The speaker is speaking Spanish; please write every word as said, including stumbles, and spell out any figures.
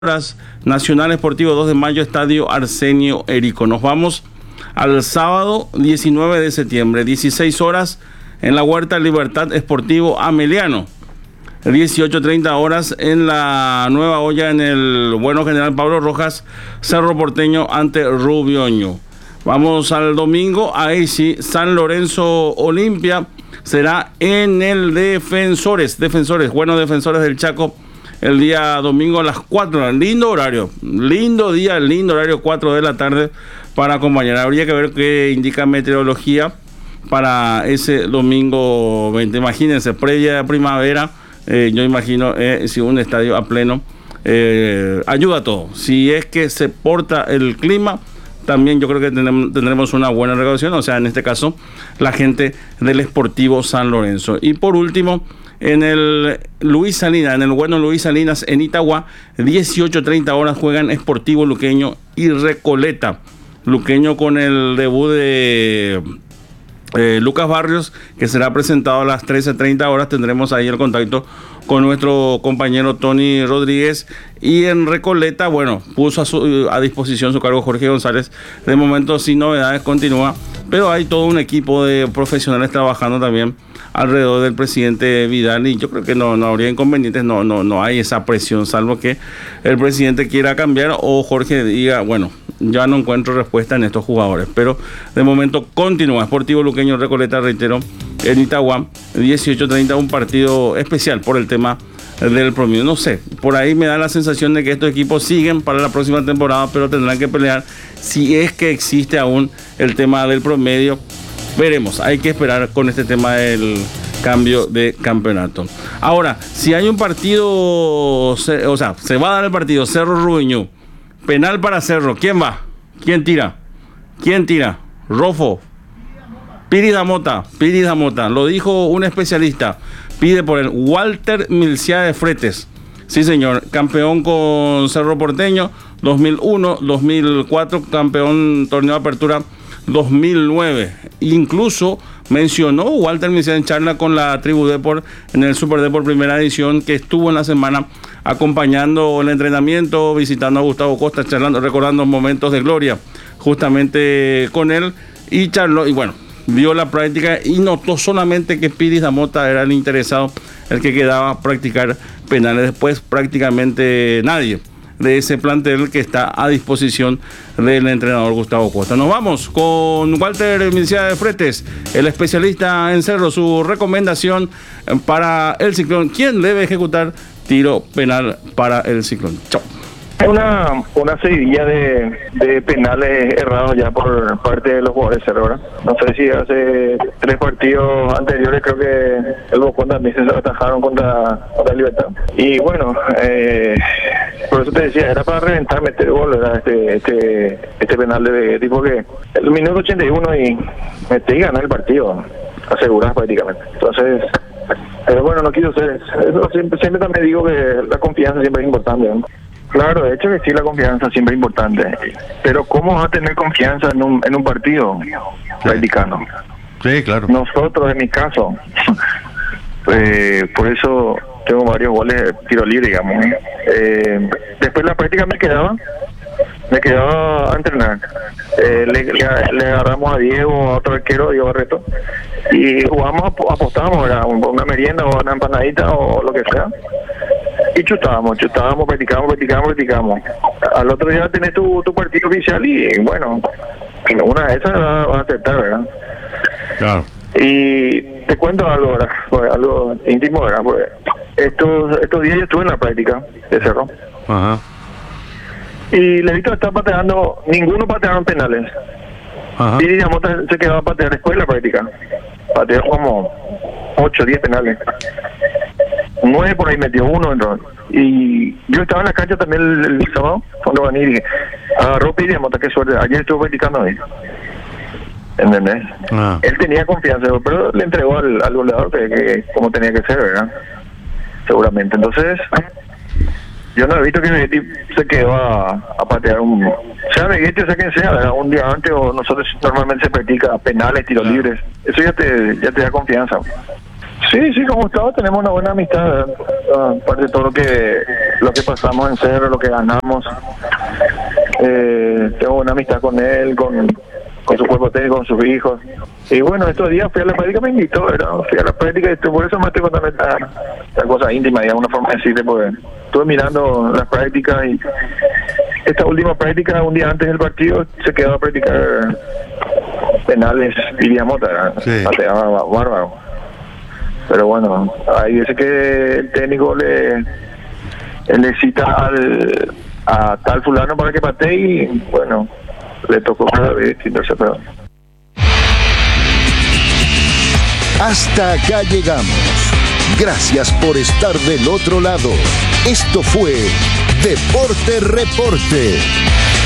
horas, Nacional Esportivo dos de mayo, Estadio Arsenio Erico. Nos vamos al sábado diecinueve de septiembre, dieciséis horas, en la Huerta Libertad Esportivo Ameliano. dieciocho treinta horas en la Nueva Olla, en el Bueno General Pablo Rojas, Cerro Porteño ante Rubioño. Vamos al domingo, ahí sí, San Lorenzo Olimpia será en el Defensores, Defensores, Buenos Defensores del Chaco, el día domingo a las cuatro, lindo horario, lindo día, lindo horario, cuatro de la tarde para acompañar. Habría que ver qué indica meteorología para ese domingo veinte. Imagínense, previa primavera, eh, yo imagino eh, si un estadio a pleno eh, ayuda a todo. Si es que se porta el clima, también yo creo que tenemos, tendremos una buena recaudación, o sea, en este caso, la gente del Sportivo San Lorenzo. Y por último, en el Luis Salinas, en el Bueno Luis Salinas, en Itagua, dieciocho treinta horas juegan Sportivo Luqueño y Recoleta. Luqueño con el debut de eh, Lucas Barrios, que será presentado a las trece treinta horas. Tendremos ahí el contacto con nuestro compañero Tony Rodríguez. Y en Recoleta, bueno, puso a, su, a disposición su cargo Jorge González. De momento, sin novedades, continúa, pero hay todo un equipo de profesionales trabajando también alrededor del presidente Vidal, y yo creo que no, no habría inconvenientes, no, no, no hay esa presión, salvo que el presidente quiera cambiar o Jorge diga, bueno, ya no encuentro respuesta en estos jugadores, pero de momento continúa. Sportivo Luqueño Recoleta, reitero, en Itagua, dieciocho treinta, un partido especial por el tema del promedio. No sé, por ahí me da la sensación de que estos equipos siguen para la próxima temporada, pero tendrán que pelear si es que existe aún el tema del promedio. Veremos, hay que esperar con este tema del cambio de campeonato. Ahora, si hay un partido, o sea, se va a dar el partido Cerro Rubioño, penal para Cerro, ¿quién va? ¿Quién tira? ¿Quién tira? Rofo. Piri Damota, Piri Damota, lo dijo un especialista, pide por el Walter Milcia de Fretes. Sí, señor, campeón con Cerro Porteño, dos mil uno, dos mil cuatro, campeón torneo de apertura dos mil nueve. Incluso mencionó Walter Milcia en charla con la Tribu Deport en el Super Deport primera edición, que estuvo en la semana acompañando el entrenamiento, visitando a Gustavo Costa, charlando, recordando momentos de gloria justamente con él, y charló, y bueno, vio la práctica y notó solamente que Piris Damota era el interesado, el que quedaba a practicar penales. Después prácticamente nadie de ese plantel que está a disposición del entrenador Gustavo Costa. Nos vamos con Walter Milcia de Fretes, el especialista en Cerro, su recomendación para el Ciclón. ¿Quién debe ejecutar tiro penal para el Ciclón? Chao. Una, una seguidilla de, de penales errados ya por parte de los jugadores de Cerro, ¿verdad? No sé si hace tres partidos anteriores creo que el Bocón también se atajaron contra, contra Libertad. Y bueno, eh, por eso te decía, era para reventar, meter gol, ¿verdad? Este, este, este penal de tipo que el minuto ochenta y uno y meter y ganar el partido, asegurar prácticamente. Entonces, pero bueno, no quiero ser, eso siempre, siempre también digo que la confianza siempre es importante, ¿no? Claro, de hecho que sí, la confianza siempre es importante, pero ¿cómo vas a tener confianza en un, en un partido practicando? Sí, claro. Nosotros, en mi caso, eh, por eso tengo varios goles de tiro libre, digamos. Eh, después la práctica me quedaba, me quedaba a entrenar. Eh, le, le, le agarramos a Diego, a otro arquero, Diego Barreto, y jugamos, apostábamos, ¿verdad? Una merienda o una empanadita o lo que sea. Y chutábamos, chutábamos, practicábamos, practicábamos, practicábamos. Al otro día tenés tu, tu partido oficial y bueno, una de esas vas a aceptar, ¿verdad? Claro. Y te cuento algo, ¿verdad? Pues algo íntimo, ¿verdad? Pues estos, estos días yo estuve en la práctica de Cerro. Ajá. Y le he visto que está pateando, ninguno patearon penales. Ajá. Y digamos, se quedó a patear después de la práctica. Pateó como ocho, diez penales. Nueve por ahí metió uno, entonces. Y yo estaba en la cancha también el, el sábado, cuando van a ir, y dije, agarró Piri Damota, qué suerte, ayer estuvo practicando ahí. ¿Entendés? Ah. Él tenía confianza, pero le entregó al, al goleador que, que como tenía que ser, ¿verdad? Seguramente. Entonces, yo no he visto que Vegetti se quedó a, a patear un... Sea Vegetti o sea quien sea, ¿verdad? Un día antes, o nosotros normalmente se practica penales, tiros libres. Eso ya te, ya te da confianza. Sí, sí, como estaba, tenemos una buena amistad, uh, aparte de todo lo que lo que pasamos en Cerro, lo que ganamos. Eh, tengo una amistad con él, con, con su cuerpo técnico, con sus hijos. Y bueno, estos días fui a la práctica, me invitó, ¿verdad? Fui a la práctica y por eso me estoy contando esta, esta cosa íntima, digamos, una forma de decirte, porque estuve mirando las prácticas y esta última práctica, un día antes del partido, se quedó a practicar penales y Villamota, sí. Pateaba bárbaro. Pero bueno, ahí dice que el técnico le, le cita al, a tal fulano para que patee y bueno, le tocó cada vez distinto, pero... Hasta acá llegamos. Gracias por estar del otro lado. Esto fue Deporte Reporte.